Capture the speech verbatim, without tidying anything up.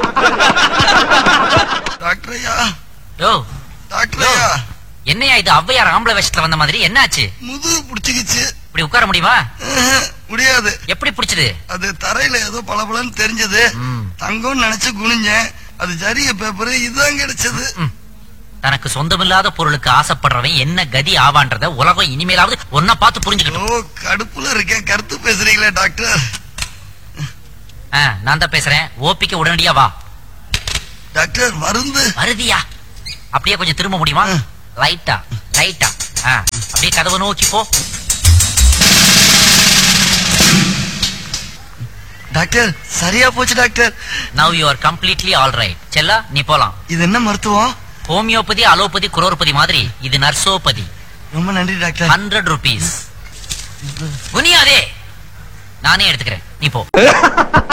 Doctor ஐயா, யோ doctor ஐயா, என்னையா இது ஔவையார் ஆம்பளை வேஷத்துல வந்த மாதிரி என்னாச்சு? முதுகு புடிச்சுக்கிச்சு. இப்படி உட்கார முடியுமா? ஆஹ், முடியாது. எப்படி பிடிச்சது? அது தரையில ஏதோ பளபளன்னு தெரிஞ்சது. ம். தங்கம்னு நினைச்சு குனிஞ்சேன். அது ஜரிய பேப்பர் இதுதான் கிடைச்சது. ம். தனக்கு சொந்தமில்லாத பொருளுக்கு ஆசைப்படுறவன் என்ன கதி ஆவான்றத உலகம் இனிமேலாவது ஒன்ன பார்த்து புரிஞ்சுக்கணும். ஓ, கடுப்புல இருக்கேன். கருத்து பேசுறீங்களே டாக்டர். ஆ, நான் தான் பேசுறேன். ஓபிக்கு உடனடியா வா. டாக்டர் மருந்து. வருதியா? அப்படியே கொஞ்சம் திரும்ப முடியுமா? ஆ. லைட்டா லைட்டா. ஆ, அப்படியே கதவை நோக்கி போ. டாக்டர் சரியா போச்சு doctor. Now you are completely all right. செல்லா, நீ போலாம். இது என்ன மருத்துவம்? ஹோமியோபதி, அலோபதி, குரோர்பதி மாதிரி இது நர்சோபதி. ரொம்ப நன்றி டாக்டர். Hundred rupees. குனியாதே, நானே எடுத்துக்கிறேன். நீ போ.